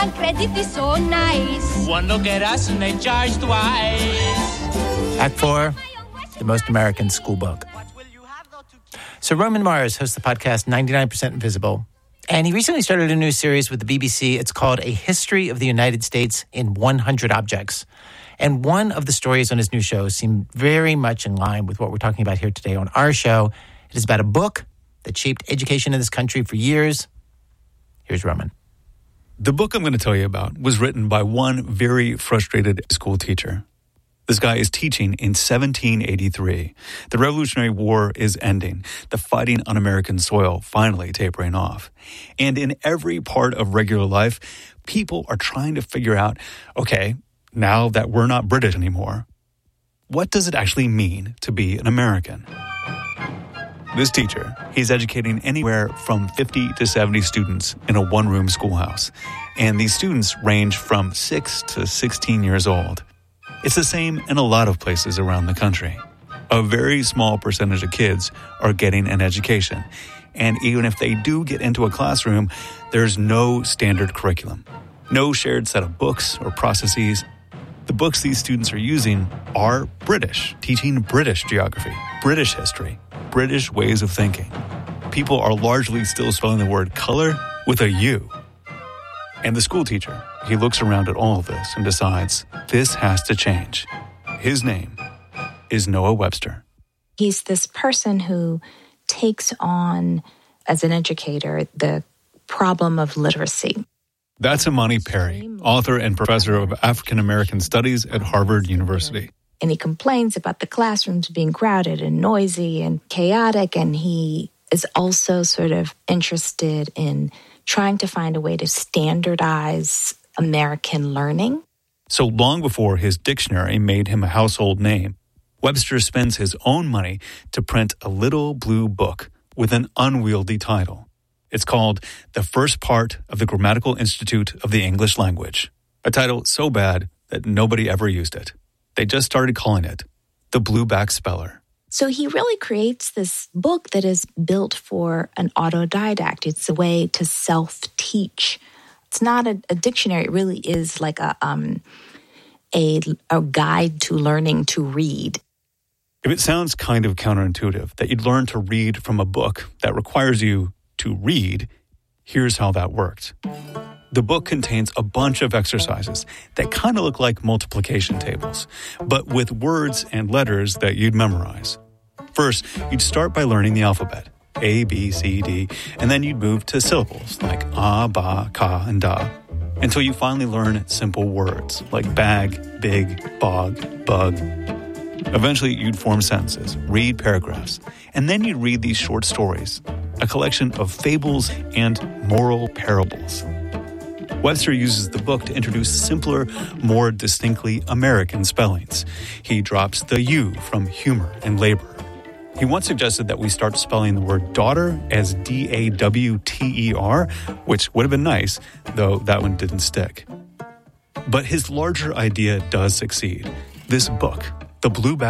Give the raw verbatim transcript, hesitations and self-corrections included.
and credit is so nice. One look at us and they charge twice. Act four, the most American school book. So Roman Mars hosts the podcast ninety-nine percent Invisible, and he recently started a new series with the B B C. It's called A History of the United States in one hundred Objects. And one of the stories on his new show seemed very much in line with what we're talking about here today on our show. It is about a book that shaped education in this country for years. Here's Roman. The book I'm going to tell you about was written by one very frustrated school teacher. This guy is teaching in seventeen eighty-three. The Revolutionary War is ending, the fighting on American soil finally tapering off. And in every part of regular life, people are trying to figure out, okay, now that we're not British anymore, what does it actually mean to be an American? This teacher, he's educating anywhere from fifty to seventy students in a one-room schoolhouse. And these students range from six to sixteen years old. It's the same in a lot of places around the country. A very small percentage of kids are getting an education. And even if they do get into a classroom, there's no standard curriculum. No shared set of books or processes. The books these students are using are British, teaching British geography, British history, British ways of thinking. People are largely still spelling the word color with a U. And the school teacher, he looks around at all of this and decides this has to change. His name is Noah Webster. He's this person who takes on, as an educator, the problem of literacy. That's Imani Perry, author and professor of African American Studies at Harvard University. And he complains about the classrooms being crowded and noisy and chaotic, and he is also sort of interested in trying to find a way to standardize American learning. So long before his dictionary made him a household name, Webster spends his own money to print a little blue book with an unwieldy title. It's called The First Part of the Grammatical Institute of the English Language, a title so bad that nobody ever used it. They just started calling it the Blueback Speller. So he really creates this book that is built for an autodidact. It's a way to self-teach. It's not a, a dictionary. It really is like a, um, a, a guide to learning to read. If it sounds kind of counterintuitive that you'd learn to read from a book that requires you to read, here's how that worked. The book contains a bunch of exercises that kind of look like multiplication tables, but with words and letters that you'd memorize. First, you'd start by learning the alphabet, A, B, C, D, and then you'd move to syllables like ah, ba, ka, and da, until you finally learn simple words like bag, big, bog, bug. Eventually, you'd form sentences, read paragraphs, and then you'd read these short stories, a collection of fables and moral parables. Webster uses the book to introduce simpler, more distinctly American spellings. He drops the U from humor and labor. He once suggested that we start spelling the word daughter as D A W T E R, which would have been nice, though that one didn't stick. But his larger idea does succeed. This book, The Blueback